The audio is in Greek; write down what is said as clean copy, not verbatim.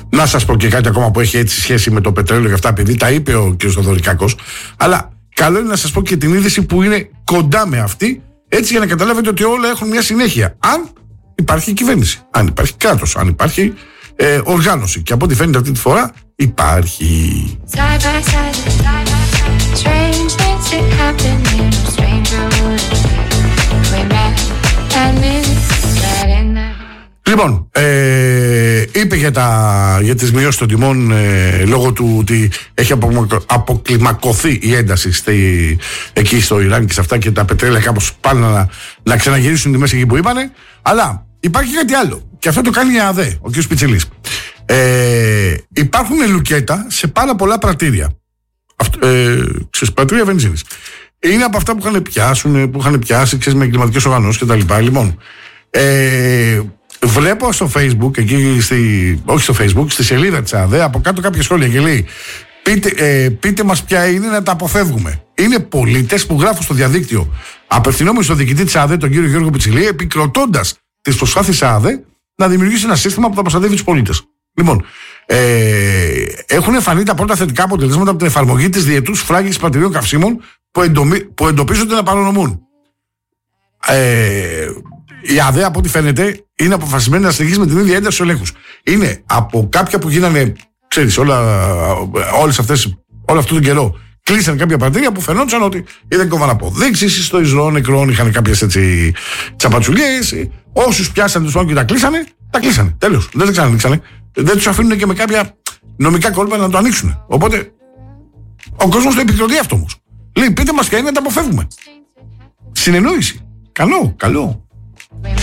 Να σας πω και κάτι ακόμα που έχει έτσι σχέση με το πετρέλαιο και αυτά, επειδή τα είπε ο κ. Θοδωρικάκος. Αλλά καλό είναι να σας πω και την είδηση που είναι κοντά με αυτή, έτσι για να καταλάβετε ότι όλα έχουν μια συνέχεια. Αν υπάρχει κυβέρνηση, αν υπάρχει κράτος, αν υπάρχει οργάνωση. Και από ό,τι φαίνεται αυτή τη φορά υπάρχει. Λοιπόν, είπε για τις μειώσεις των τιμών λόγω του ότι έχει αποκλιμακωθεί η ένταση εκεί στο Ιράν και σε αυτά, και τα πετρέλαια κάπως πάνε να ξαναγυρίσουν τιμές εκεί που είπανε. Αλλά υπάρχει κάτι άλλο, και αυτό το κάνει η ΑΔΕ, ο κ. Πιτσιλής. Υπάρχουν λουκέτα σε πάρα πολλά πρατήρια. Πρατήρια βενζίνης. Είναι από αυτά που είχαν πιάσει με εγκληματικές οργανώσεις κτλ. Λοιπόν, βλέπω στο Facebook, όχι στο Facebook, στη σελίδα της ΑΔΕ, από κάτω κάποια σχόλια και λέει: πείτε μας ποια είναι, να τα αποφεύγουμε. Είναι πολίτες που γράφουν στο διαδίκτυο, απευθυνόμενοι στον διοικητή της ΑΔΕ, τον κύριο Γιώργο Πιτσιλή, επικροτώντας τις προσπάθειες ΑΔΕ να δημιουργήσει ένα σύστημα που θα προστατεύει τους πολίτες. Λοιπόν, έχουν φανεί τα πρώτα θετικά αποτελέσματα από την εφαρμογή της διετούς φράγης πρατηρίων καυσίμων που εντοπίζονται να παρονομούν. Η ΑΔΕ, από ό,τι φαίνεται, είναι αποφασισμένη να συνεχίσει με την ίδια ένταση στους ελέγχους. Είναι από κάποια που γίνανε, ξέρεις, όλο αυτόν τον καιρό κλείσαν κάποια πρατήρια που φαινόντουσαν ότι είδαν κόβαν αποδείξεις, στο εισρώο νεκρών είχαν κάποιες έτσι τσαπατσουλιές. Όσους πιάσαν τους και τα κλείσανε. Τέλος. Δεν τα ξανανοίξανε. Δεν τους αφήνουν και με κάποια νομικά κόλπα να το ανοίξουν. Οπότε ο κόσμος το επικροτεί αυτό όμως. Λέει: πείτε μας ποια είναι, να τα αποφεύγουμε. Συνεννόηση. Καλό.